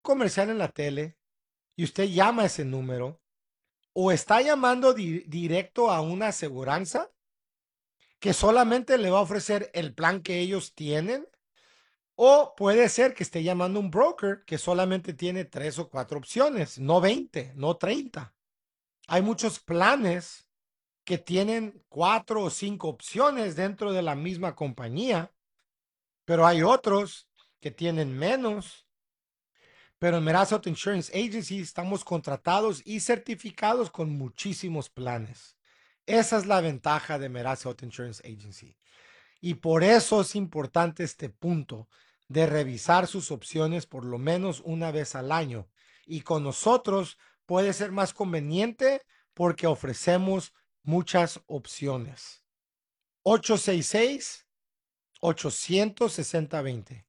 comercial en la tele y usted llama a ese número o está llamando directo a una aseguranza que solamente le va a ofrecer el plan que ellos tienen, o puede ser que esté llamando a un broker que solamente tiene 3 o 4 opciones, no 20, no 30. Hay muchos planes que tienen 4 o 5 opciones dentro de la misma compañía, pero hay otros que tienen menos. Pero en Meraz Auto Insurance Agency estamos contratados y certificados con muchísimos planes. Esa es la ventaja de Meraz Auto Insurance Agency. Y por eso es importante este punto de revisar sus opciones por lo menos una vez al año. Y con nosotros puede ser más conveniente porque ofrecemos muchas opciones. 866-860-20.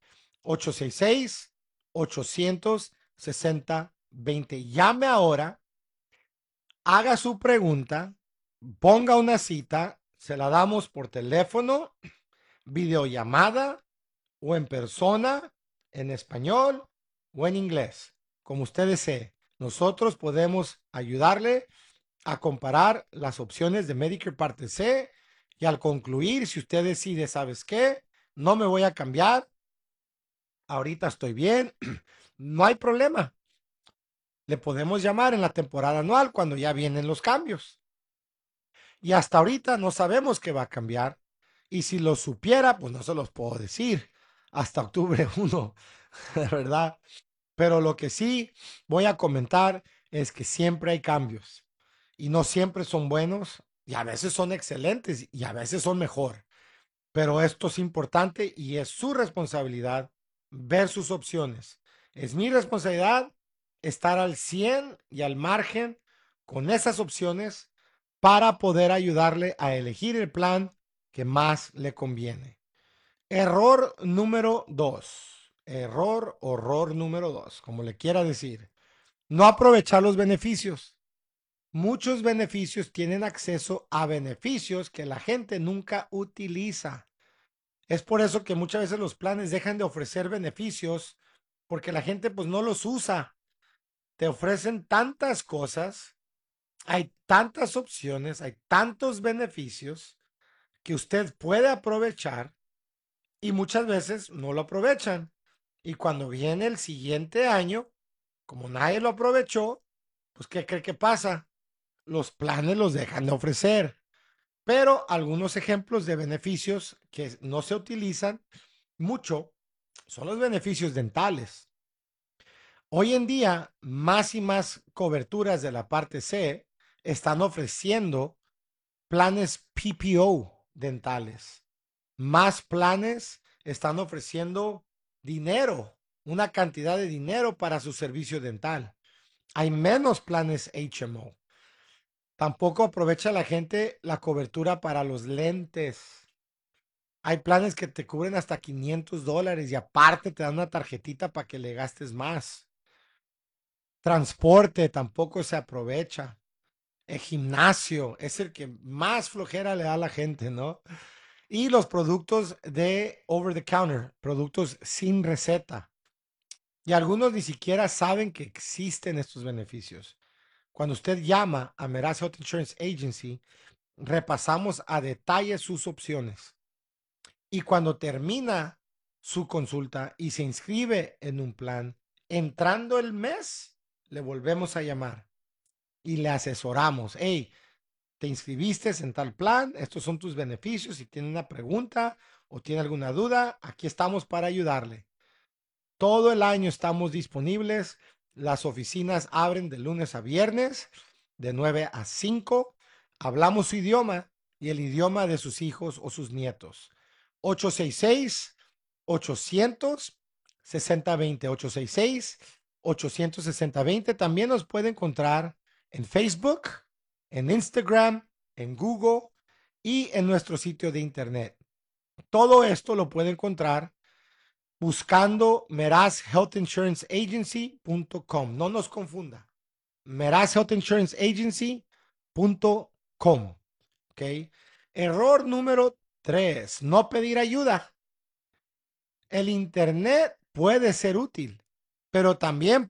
866-860-20. Llame ahora, haga su pregunta, ponga una cita, se la damos por teléfono, videollamada o en persona, en español o en inglés, como usted desee. Nosotros podemos ayudarle a comparar las opciones de Medicare Parte C y al concluir, si usted decide, ¿sabes qué? No me voy a cambiar, ahorita estoy bien, no hay problema. Le podemos llamar en la temporada anual cuando ya vienen los cambios. Y hasta ahorita no sabemos qué va a cambiar. Y si lo supiera, pues no se los puedo decir hasta octubre 1, ¿verdad? Pero lo que sí voy a comentar es que siempre hay cambios y no siempre son buenos y a veces son excelentes y a veces son mejor. Pero esto es importante y es su responsabilidad ver sus opciones. Es mi responsabilidad estar al 100 y al margen con esas opciones para poder ayudarle a elegir el plan que más le conviene. Error número 2. Horror número 2, como le quiera decir. No aprovechar los beneficios. Muchos beneficios tienen acceso a beneficios que la gente nunca utiliza. Es por eso que muchas veces los planes dejan de ofrecer beneficios porque la gente pues no los usa. Te ofrecen tantas cosas, hay tantas opciones, hay tantos beneficios que usted puede aprovechar y muchas veces no lo aprovechan. Y cuando viene el siguiente año, como nadie lo aprovechó, pues ¿qué cree que pasa? Los planes los dejan de ofrecer. Pero algunos ejemplos de beneficios que no se utilizan mucho son los beneficios dentales. Hoy en día, más y más coberturas de la parte C están ofreciendo planes PPO dentales. Más planes están ofreciendo dinero, una cantidad de dinero para su servicio dental. Hay menos planes HMO. Tampoco aprovecha la gente la cobertura para los lentes. Hay planes que te cubren hasta $500 y aparte te dan una tarjetita para que le gastes más. Transporte tampoco se aprovecha. El gimnasio es el que más flojera le da a la gente, ¿no? Y los productos de over the counter, productos sin receta. Y algunos ni siquiera saben que existen estos beneficios. Cuando usted llama a Meraz Health Insurance Agency, repasamos a detalle sus opciones. Y cuando termina su consulta y se inscribe en un plan, entrando el mes, le volvemos a llamar y le asesoramos. Hey, te inscribiste en tal plan, estos son tus beneficios. Si tiene una pregunta o tiene alguna duda, aquí estamos para ayudarle. Todo el año estamos disponibles. Las oficinas abren de lunes a viernes, de 9 a 5. Hablamos su idioma y el idioma de sus hijos o sus nietos. 866-800-6020. 866-860-20. También nos puede encontrar en Facebook, en Instagram, en Google y en nuestro sitio de internet. Todo esto lo puede encontrar buscando merazhealthinsuranceagency.com. No nos confunda. merazhealthinsuranceagency.com. ¿Ok? Error número 3. No pedir ayuda. El internet puede ser útil, pero también